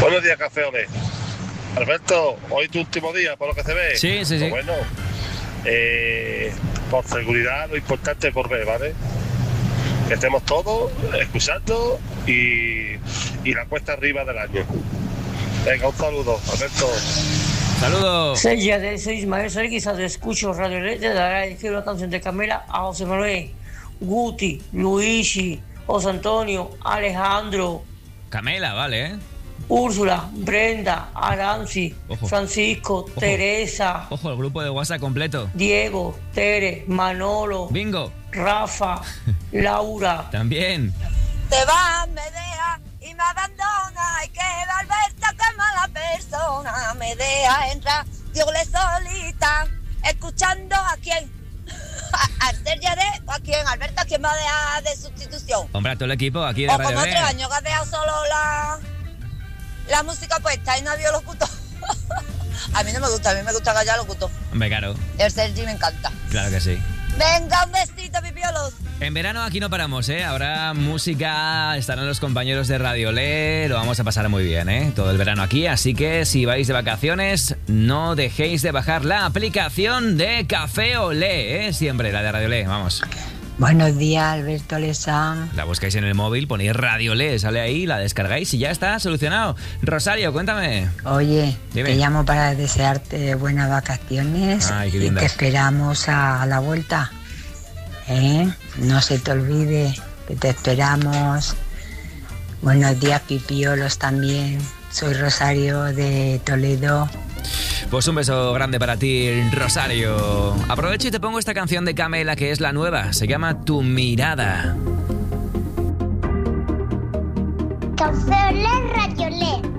Buenos días, Café Olé. Alberto, hoy tu último día, por lo que se ve. Sí. Pues bueno, por seguridad lo importante es volver, ¿vale? Que estemos todos escuchando y la cuesta arriba del año. Venga, un saludo, Alberto. Saludos. Soy Ismael, soy quizás escucho Radio LED, te dará a elegir una canción de Camila a José Manuel, Guti, Luigi, José Antonio, Alejandro, Camela, vale, Úrsula, Brenda, Aranzi, Ojo. Francisco, Teresa, Ojo, el grupo de WhatsApp completo. Diego, Tere, Manolo, Bingo. Rafa, Laura. También. Te vas, me dejas y me abandonas. Ay, que Alberto, qué mala persona. Me deja entrar, Dios le solita. Escuchando a quién. ¿A Sergio o a quién? Alberto, ¿a quién va a dejar de sustitución? Hombre, a todo el equipo aquí de O Radio como Lé. 3 años que has dejado solo la música puesta y no había locutor. A mí no me gusta, a mí me gusta callar locutor. Hombre, claro. El Sergi me encanta. Claro que sí. Venga, un besito, pipiolos. En verano aquí no paramos, ¿eh? Habrá música, estarán los compañeros de Radio Lé, lo vamos a pasar muy bien, ¿eh? Todo el verano aquí, así que si vais de vacaciones, no dejéis de bajar la aplicación de Café Olé, ¿eh? Siempre, la de Radio Lé, vamos. Buenos días, Alberto Lesán. La buscáis en el móvil, ponéis Radio Lé, sale ahí, la descargáis y ya está, solucionado. Rosario, cuéntame. Oye, Dime. te llamo para desearte buenas vacaciones. Ay, qué y lindas. te esperamos a la vuelta. No se te olvide que te esperamos. Buenos días, pipiolos también. Soy Rosario de Toledo. Pues un beso grande para ti, Rosario. Aprovecho y te pongo esta canción de Camela, que es la nueva. Se llama Tu Mirada. Café Olé, Radio Lé.